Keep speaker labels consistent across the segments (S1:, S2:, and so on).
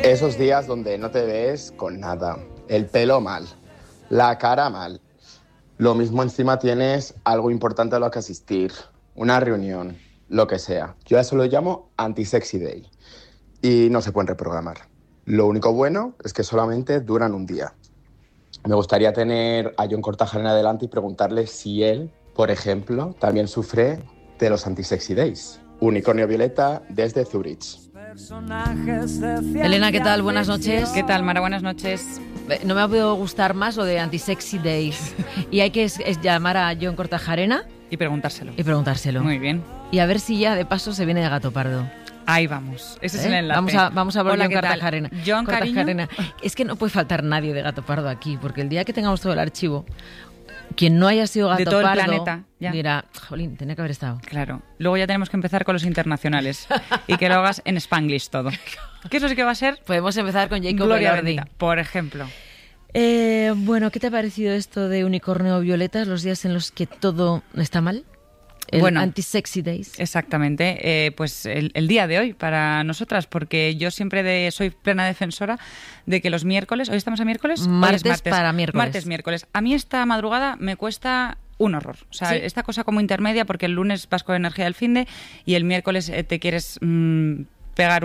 S1: Esos días donde no te ves con nada, el pelo mal, la cara mal. Lo mismo encima tienes algo importante a lo que asistir, una reunión, lo que sea. Yo a eso lo llamo anti-sexy day y no se pueden reprogramar. Lo único bueno es que solamente duran un día. Me gustaría tener a Jon Kortajarena delante y preguntarle si él, por ejemplo, también sufre de los anti-sexy days. Unicornio Violeta desde Zurich.
S2: Elena, ¿qué tal? Buenas noches.
S3: ¿Qué tal, Mara? Buenas noches.
S2: No me ha podido gustar más lo de anti-sexy days. Y hay que llamar a Jon Kortajarena
S3: y preguntárselo.
S2: Muy
S3: bien.
S2: Y a ver si ya de paso se viene de Gato Pardo.
S3: Ahí vamos. Ese es el enlace.
S2: Vamos a ver
S3: Hola,
S2: Jon Kortajarena.
S3: Jon,
S2: Kortajarena. Es que no puede faltar nadie de Gato Pardo aquí, porque el día que tengamos todo el archivo, quien no haya sido Gato
S3: de todo
S2: Pardo
S3: el planeta, ya
S2: dirá, jolín, tenía que haber estado.
S3: Claro. Luego ya tenemos que empezar con los internacionales y que lo hagas en Spanglish todo. Que eso sí que va a ser...
S2: Podemos empezar con Jacob
S3: Gloria
S2: Elordi,
S3: bendita, por ejemplo.
S2: Bueno, ¿qué te ha parecido esto de Unicornio Violeta, los días en los que todo está mal? Anti-sexy days.
S3: Exactamente. Pues el día de hoy para nosotras, porque yo siempre soy plena defensora de que los miércoles, hoy estamos a miércoles,
S2: martes para miércoles.
S3: Martes, miércoles. A mí esta madrugada me cuesta un horror. O sea, ¿sí? Esta cosa como intermedia, porque el lunes vas con energía del finde y el miércoles te quieres pegar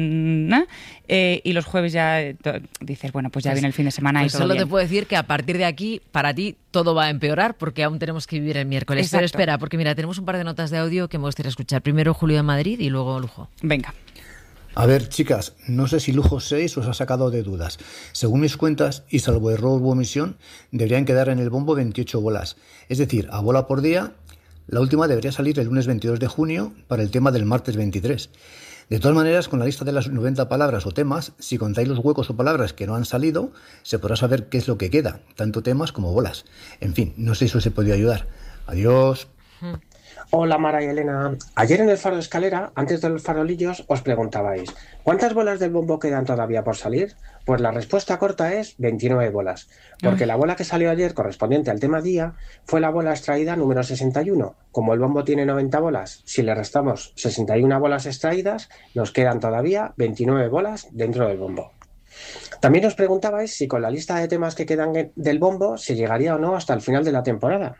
S3: y los jueves ya dices, bueno, pues ya viene el fin de semana
S2: pues
S3: y todo
S2: solo
S3: bien.
S2: Te puedo decir que a partir de aquí, para ti, todo va a empeorar porque aún tenemos que vivir el miércoles.
S3: Exacto.
S2: Pero espera, porque mira, tenemos un par de notas de audio que me gustaría escuchar. Primero Julio de Madrid y luego Lujo.
S3: Venga.
S4: A ver, chicas, no sé si Lujo 6 os ha sacado de dudas. Según mis cuentas, y salvo error u omisión, deberían quedar en el bombo 28 bolas. Es decir, a bola por día. La última debería salir el lunes 22 de junio para el tema del martes 23. De todas maneras, con la lista de las 90 palabras o temas, si contáis los huecos o palabras que no han salido, se podrá saber qué es lo que queda, tanto temas como bolas. En fin, no sé si os he podido ayudar. Adiós.
S5: Hola Mara y Elena. Ayer en el Faro de Escalera, antes de los farolillos, os preguntabais ¿cuántas bolas del bombo quedan todavía por salir? Pues la respuesta corta es 29 bolas, porque la bola que salió ayer correspondiente al tema día fue la bola extraída número 61. Como el bombo tiene 90 bolas, si le restamos 61 bolas extraídas, nos quedan todavía 29 bolas dentro del bombo. También os preguntabais si con la lista de temas que quedan del bombo se llegaría o no hasta el final de la temporada.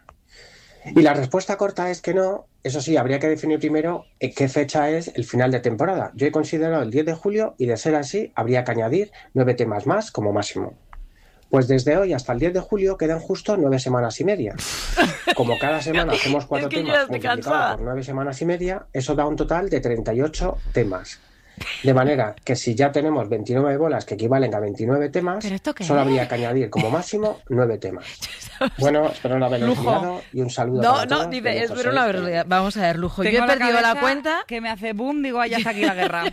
S5: Y la respuesta corta es que no. Eso sí, habría que definir primero qué fecha es el final de temporada. Yo he considerado el 10 de julio y de ser así, habría que añadir 9 temas más como máximo. Pues desde hoy hasta el 10 de julio quedan justo 9 semanas y media. Como cada semana hacemos 4 temas multiplicado por 9 semanas y media, eso da un total de 38 temas. De manera que si ya tenemos 29 bolas que equivalen a 29 temas, solo habría que añadir como máximo 9 temas. Bueno, espero no haberlo olvidado y un saludo para todos.
S2: Dice, espero no haberlo olvidado. Vamos a ver, Lujo.
S3: Tengo
S2: yo he perdido la cuenta.
S3: Que me hace boom, digo, ya está aquí la guerra.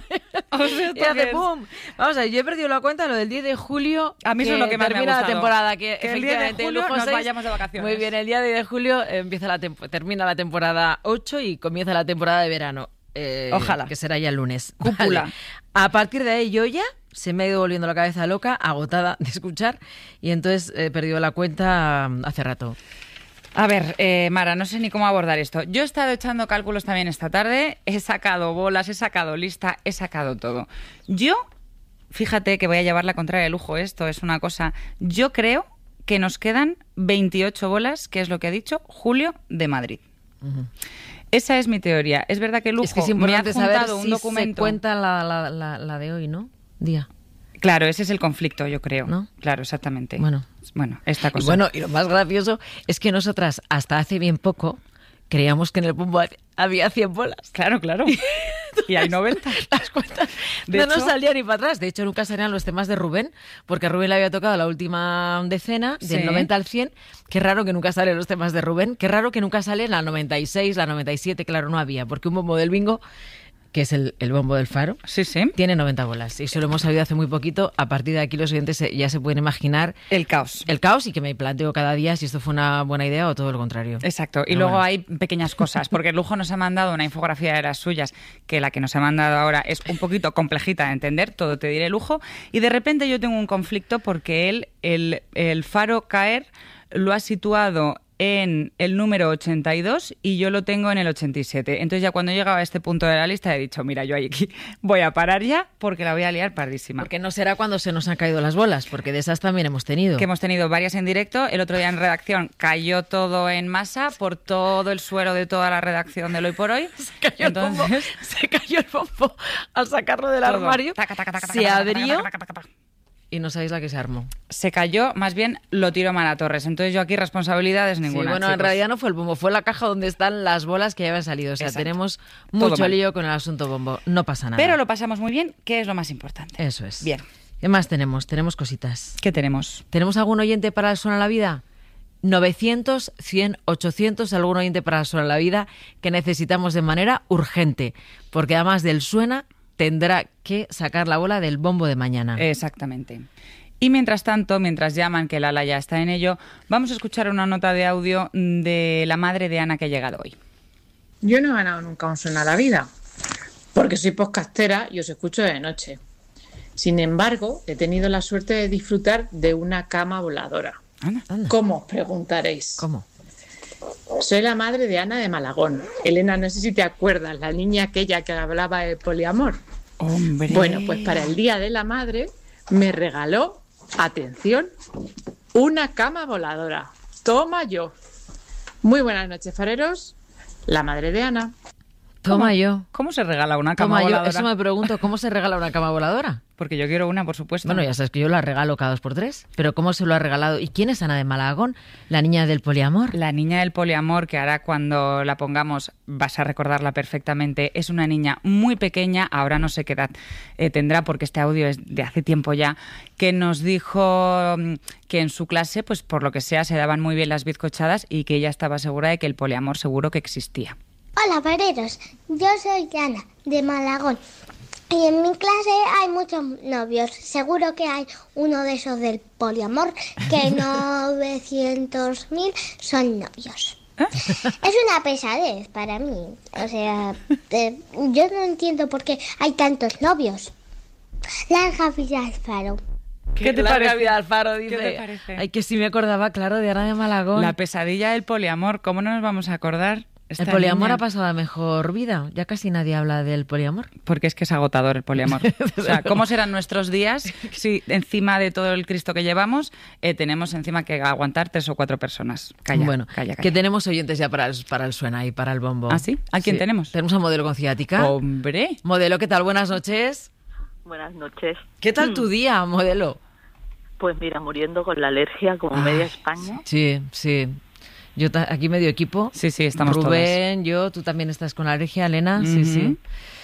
S2: Y hace boom. Vamos a ver, yo he perdido la cuenta lo del 10 de julio.
S3: A mí eso es lo que más me ha
S2: termina
S3: gustado.
S2: la temporada. Que
S3: el 10 de julio
S2: Lujo
S3: nos
S2: 6,
S3: vayamos de vacaciones.
S2: Muy bien, el día 10 de julio termina la temporada 8 y comienza la temporada de verano.
S3: Ojalá.
S2: Que será ya el lunes.
S3: Cúpula.
S2: Vale. A partir de ahí yo ya se me ha ido volviendo la cabeza loca, agotada de escuchar, y entonces he perdido la cuenta hace rato.
S3: A ver, Mara, no sé ni cómo abordar esto. Yo he estado echando cálculos también esta tarde, he sacado bolas, he sacado lista, he sacado todo. Yo, fíjate que voy a llevar la contraria de Lujo, esto es una cosa... Yo creo que nos quedan 28 bolas, que es lo que ha dicho Julio de Madrid. Uh-huh. Esa es mi teoría. Es verdad que Lujo
S2: es que es importante
S3: me ha juntado
S2: saber
S3: un
S2: si
S3: documento...
S2: se cuenta la de hoy, ¿no? Día.
S3: Claro, ese es el conflicto, yo creo.
S2: ¿No?
S3: Claro, exactamente.
S2: Bueno,
S3: esta cosa.
S2: Y lo más gracioso es que nosotras, hasta hace bien poco, creíamos que en el bombo había 100 bolas.
S3: Claro. Y hay 90.
S2: Las cuentas nos salían ni para atrás. De hecho, nunca salían los temas de Rubén, porque a Rubén le había tocado la última decena, del 90 al 100. Qué raro que nunca salen los temas de Rubén. Qué raro que nunca salen la 96, la 97. Claro, no había, porque un bombo del bingo, que es el bombo del Faro,
S3: sí.
S2: tiene 90 bolas. Y eso lo hemos sabido hace muy poquito. A partir de aquí los oyentes ya se pueden imaginar
S3: el caos.
S2: El caos, y que me planteo cada día si esto fue una buena idea o todo lo contrario.
S3: Exacto. Y luego hay pequeñas cosas, porque Lujo nos ha mandado una infografía de las suyas, que la que nos ha mandado ahora es un poquito complejita de entender, todo te diré Lujo, y de repente yo tengo un conflicto porque el Faro caer lo ha situado en el número 82 y yo lo tengo en el 87. Entonces ya cuando llegaba a este punto de la lista he dicho, mira, yo aquí voy a parar ya porque la voy a liar pardísima.
S2: Porque no será cuando se nos han caído las bolas, porque de esas también hemos tenido.
S3: Que hemos tenido varias en directo. El otro día en redacción cayó todo en masa por todo el suero de toda la redacción del Hoy por Hoy.
S2: Se cayó el bombo al sacarlo del armario. Se abrió. Y no sabéis la que se armó.
S3: Se cayó, más bien lo tiró Mara Torres. Entonces yo aquí responsabilidades ninguna.
S2: Sí, bueno,
S3: chicos.
S2: en realidad no fue el bombo, fue la caja donde están las bolas que ya habían salido. O sea,
S3: Exacto.
S2: tenemos
S3: Todo
S2: mucho
S3: mal.
S2: lío con el asunto bombo. No pasa nada.
S3: Pero lo pasamos muy bien, que es lo más importante.
S2: Eso es.
S3: Bien.
S2: ¿Qué más tenemos? Tenemos cositas.
S3: ¿Qué tenemos?
S2: ¿Tenemos algún oyente para el Suena la Vida? 900, 100, 800, algún oyente para el Suena la Vida que necesitamos de manera urgente. Porque además del Suena, tendrá que sacar la bola del bombo de mañana.
S3: Exactamente. Y mientras tanto, mientras llaman, que Lala ya está en ello, vamos a escuchar una nota de audio de la madre de Ana que ha llegado hoy.
S6: Yo no he ganado nunca un Suena la Vida, porque soy podcastera y os escucho de noche. Sin embargo, he tenido la suerte de disfrutar de una cama voladora.
S3: Anda.
S6: ¿Cómo? Os preguntaréis.
S2: ¿Cómo?
S6: Soy la madre de Ana de Malagón. Elena, no sé si te acuerdas, la niña aquella que hablaba de poliamor.
S3: ¡Hombre!
S6: Bueno, pues para el Día de la Madre me regaló, atención, una cama voladora. Toma yo. Muy buenas noches, fareros. La madre de Ana.
S2: Toma yo.
S3: ¿Cómo se regala una cama
S2: Toma yo.
S3: voladora?
S2: Eso me pregunto, ¿cómo se regala una cama voladora?
S3: Porque yo quiero una, por supuesto.
S2: Bueno, ya sabes que yo la regalo cada 2x3, pero ¿cómo se lo ha regalado? ¿Y quién es Ana de Malagón? ¿La niña del poliamor?
S3: La niña del poliamor, que ahora cuando la pongamos vas a recordarla perfectamente, es una niña muy pequeña, ahora no sé qué edad tendrá porque este audio es de hace tiempo ya, que nos dijo que en su clase, pues por lo que sea, se daban muy bien las bizcochadas y que ella estaba segura de que el poliamor seguro que existía.
S7: Hola, fareros. Yo soy Ana, de Malagón. Y en mi clase hay muchos novios. Seguro que hay uno de esos del poliamor, que 900.000 son novios. Es una pesadez para mí. O sea, yo no entiendo por qué hay tantos novios. Larga vida al faro.
S3: ¿Qué te
S2: Larga
S3: parece?
S2: vida Alfaro, dice.
S3: ¿Qué te parece?
S2: Ay, que sí me acordaba, claro, de Ana de Malagón.
S3: La pesadilla del poliamor, ¿cómo no nos vamos a acordar?
S2: El poliamor ha pasado a mejor vida. Ya casi nadie habla del poliamor.
S3: Porque es que es agotador el poliamor. O sea, ¿cómo serán nuestros días si encima de todo el Cristo que llevamos tenemos encima que aguantar 3 o 4 personas? Calla,
S2: Bueno,
S3: calla.
S2: que tenemos oyentes ya para el Suena y para el bombo.
S3: ¿Ah, sí? ¿A quién tenemos?
S2: Tenemos a Modelo con ciática.
S3: ¡Hombre!
S2: Modelo, ¿qué tal? Buenas noches.
S8: Buenas noches.
S2: ¿Qué tal tu día, Modelo?
S8: Pues mira, muriendo con la alergia como media España.
S2: Sí, sí. Yo aquí medio equipo.
S3: Sí, sí, estamos
S2: Rubén, yo, tú también estás con la alergia, Elena. Sí,
S3: Ujú.
S2: sí.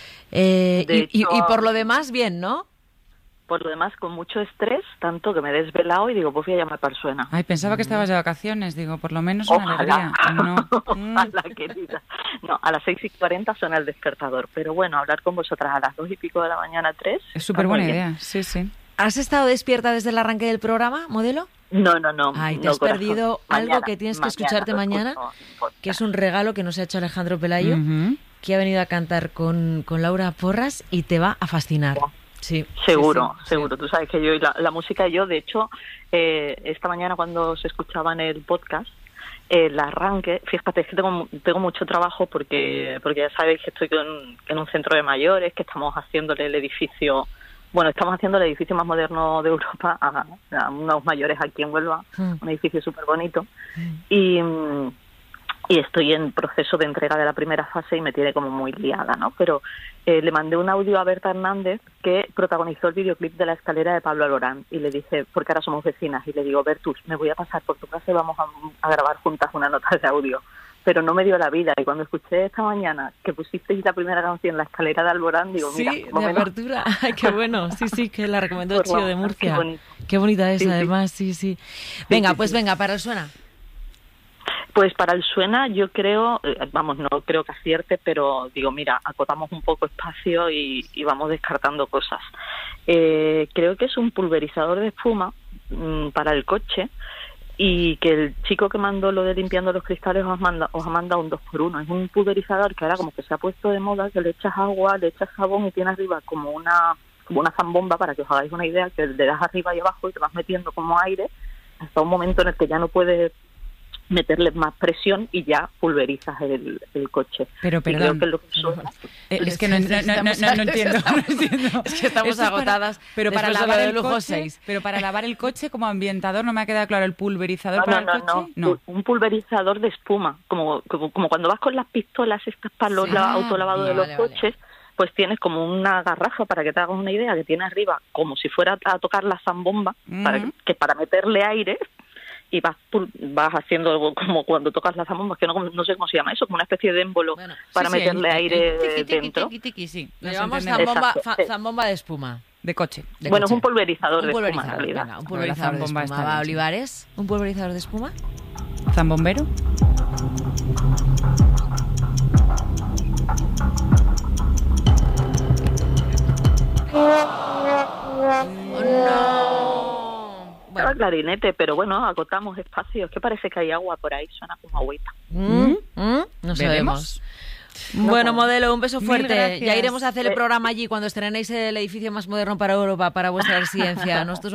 S2: Y por lo demás, bien, ¿no?
S8: Por lo demás, con mucho estrés, tanto que me he desvelado y digo, pues voy a llamar para el Suena.
S3: Ay, pensaba que estabas de vacaciones. Digo, por lo menos una
S8: Ojalá.
S3: alegría. No.
S8: Ojalá, querida. No, a las 6:40 suena el despertador. Pero bueno, hablar con vosotras a las 2:00 de la mañana, 3.
S3: Es súper buena idea. Sí, sí.
S2: ¿Has estado despierta desde el arranque del programa, Modelo?
S8: No.
S2: Ay, te
S8: no,
S2: has
S8: corazón.
S2: perdido
S8: Mañana,
S2: algo que tienes que escucharte
S8: lo
S2: mañana,
S8: escucho en podcast.
S2: que es un regalo que nos ha hecho Alejandro Pelayo,
S3: Ujú.
S2: que ha venido a cantar con Laura Porras y te va a fascinar. Sí,
S8: Seguro,
S2: sí, sí,
S8: seguro. Tú sabes que yo y la música, yo de hecho, esta mañana cuando se escuchaba en el podcast, el arranque, fíjate, es que tengo mucho trabajo porque ya sabéis que estoy en un centro de mayores, que estamos haciéndole el edificio, estamos haciendo el edificio más moderno de Europa a unos mayores aquí en Huelva, un edificio súper bonito, y estoy en proceso de entrega de la primera fase y me tiene como muy liada, ¿no? Pero le mandé un audio a Berta Hernández, que protagonizó el videoclip de La escalera de Pablo Alborán, y le dije, porque ahora somos vecinas, y le digo, Bertus, me voy a pasar por tu casa y vamos a grabar juntas una nota de audio. Pero no me dio la vida, y cuando escuché esta mañana que pusisteis la primera canción, La escalera de Alborán, digo, mira,
S2: sí, de apertura. Ay, qué bueno. Sí, que la recomendó el
S8: Pues
S2: Chío
S8: vamos,
S2: de Murcia.
S8: qué bonito.
S2: Qué bonita es,
S8: Sí, sí.
S2: además, sí. Venga,
S8: sí,
S2: pues
S8: sí.
S2: venga, para el Suena.
S8: Pues para el Suena yo creo, no creo que acierte, pero digo, mira, acotamos un poco espacio y vamos descartando cosas. Creo que es un pulverizador de espuma para el coche, y que el chico que mandó lo de limpiando los cristales os ha mandado un 2x1. Es un pulverizador que ahora como que se ha puesto de moda, que le echas agua, le echas jabón y tiene arriba como una zambomba, para que os hagáis una idea, que le das arriba y abajo y te vas metiendo como aire hasta un momento en el que ya no puedes meterle más presión y ya pulverizas el coche.
S3: Pero perdón,
S8: creo que
S3: es que no entiendo.
S2: Es que estamos agotadas.
S3: Pero para
S2: después de
S3: lavar
S2: lo de
S3: el
S2: lujo
S3: coche,
S2: 6.
S3: pero para lavar el coche como ambientador no me ha quedado claro. ¿El pulverizador para el coche?
S8: No. Un pulverizador de espuma, como cuando vas con las pistolas estas para los autolavados de los coches. Pues tienes como una garrafa, para que te hagas una idea, que tiene arriba como si fuera a tocar la zambomba, para meterle aire, y vas haciendo como cuando tocas la zambomba, que no sé cómo se llama eso, como una especie de émbolo para meterle aire dentro.
S3: Sí.
S2: Le llamamos zambomba de espuma.
S3: De coche.
S8: Es un pulverizador de espuma, en realidad.
S2: Venga, un pulverizador de espuma. ¿Va, Olivares? ¿Un pulverizador de espuma?
S3: ¿Zambombero?
S2: No.
S8: Bueno. Clarinete, pero bueno, agotamos espacios. Que parece que hay agua por ahí, suena como agüita.
S2: No sabemos. Bueno, modelo, un beso fuerte. Ya iremos a hacer el programa allí cuando estrenéis el edificio más moderno para Europa, para vuestra residencia. Nosotros